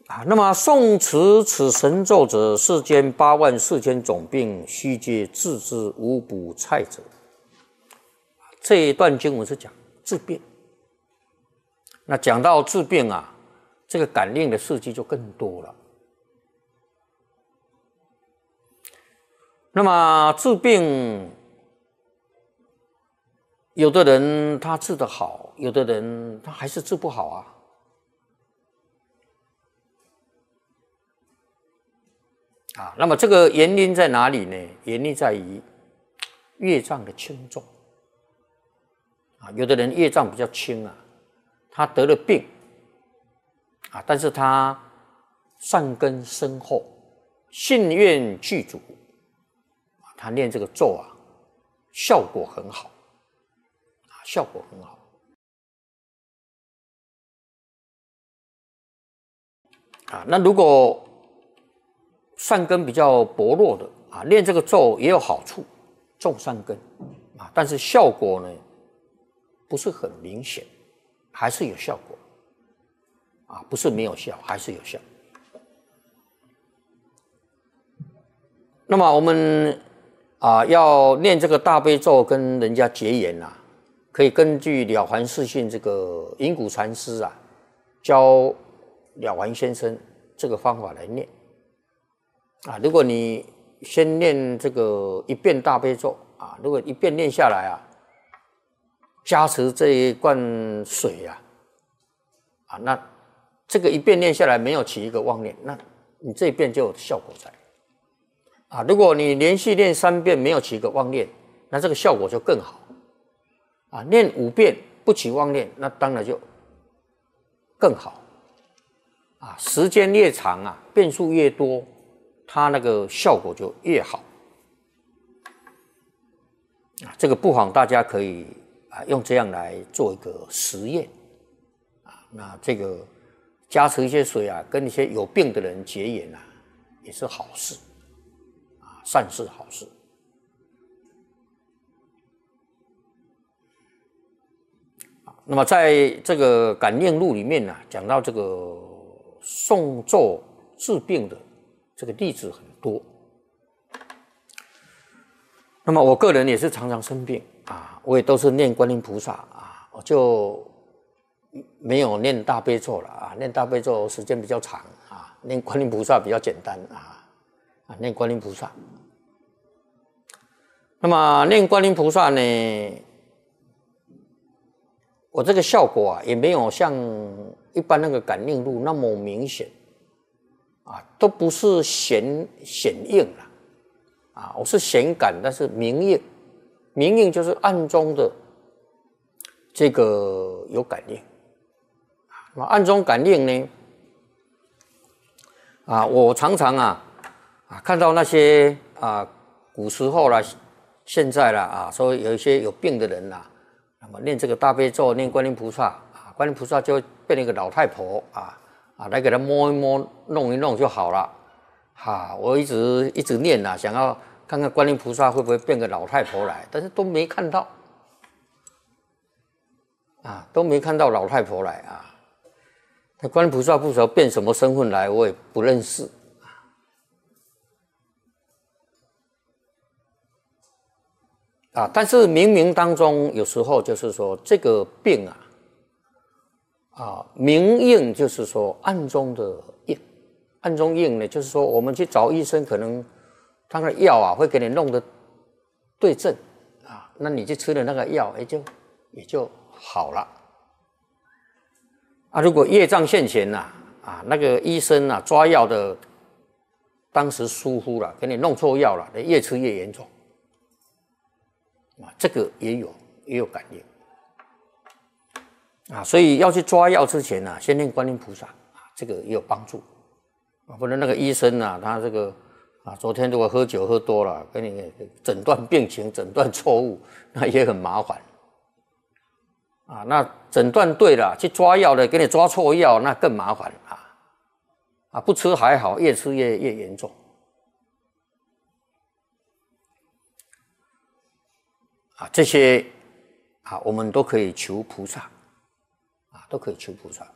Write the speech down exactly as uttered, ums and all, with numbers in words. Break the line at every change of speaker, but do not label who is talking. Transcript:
啊，那么诵持此神咒者，世间八万四千种病，须皆治之，无补菜者。这一段经文是讲治病。那讲到治病啊，这个感应的事迹就更多了。那么治病，有的人他治得好，有的人他还是治不好啊。啊，那么这个原因在哪里呢？原因在于业障的轻重。啊，有的人业障比较轻啊，他得了病，啊，但是他善根深厚，信愿具足，他念这个咒啊，效果很好，啊，效果很好。啊，那如果善根比较薄弱的啊，念这个咒也有好处，重善根啊，但是效果呢不是很明显，还是有效果啊，不是没有效，还是有效。那么我们啊要念这个大悲咒跟人家结缘啊，可以根据了凡四训这个隐谷禅师啊教了凡先生这个方法来念。啊，如果你先念这个一遍大悲咒啊，如果一遍念下来啊，加持这一罐水啊，啊，那这个一遍念下来没有起一个妄念，那你这一遍就有效果在。啊，如果你连续念三遍没有起一个妄念，那这个效果就更好。啊，念五遍不起妄念，那当然就更好。啊，时间越长啊，遍数越多，它那个效果就越好。啊，这个不妨大家可以啊用这样来做一个实验。啊，那这个加持一些水啊，跟一些有病的人结缘啊，也是好事。啊，善事好事。那么在这个感应录里面呢、啊，讲到这个诵咒治病的这个例子很多。那么我个人也是常常生病啊，我也都是念观音菩萨啊，我就没有念大悲咒了啊，念大悲咒时间比较长啊，念观音菩萨比较简单啊，啊，念观音菩萨。那么念观音菩萨呢，我这个效果啊，也没有像一般那个感应录那么明显啊，都不是显显应了啊，我是显感，但是明应，明应就是暗中的这个有感应。那么暗中感应呢，啊，我常常啊啊看到那些啊古时候啦，现在啦啊，说有一些有病的人呐、啊。那么念这个大悲咒，念观音菩萨啊，观音菩萨就变成一个老太婆啊啊，来给他摸一摸、弄一弄就好了。哈、啊，我一直一直念呐、啊，想要看看观音菩萨会不会变个老太婆来，但是都没看到啊，都没看到老太婆来啊。那观音菩萨不知道变什么身份来，我也不认识。啊，但是冥冥当中，有时候就是说这个病啊，啊，明应就是说暗中的应，暗中应呢，就是说我们去找医生，可能他的药啊会给你弄得对症啊，那你去吃了那个药，也就也就好了。啊，如果业障现前呐、啊，啊，那个医生啊抓药的当时疏忽了，给你弄错药了，越吃越严重。啊，这个也有也有感应啊，所以要去抓药之前呢、啊，先念观音菩萨啊，这个也有帮助啊。不然那个医生啊，他这个啊，昨天如果喝酒喝多了，给你诊断病情、诊断错误，那也很麻烦啊。那诊断对了，去抓药的给你抓错药，那更麻烦啊。啊，不吃还好，越吃越越严重。啊，这些啊，我们都可以求菩萨，啊，都可以求菩萨。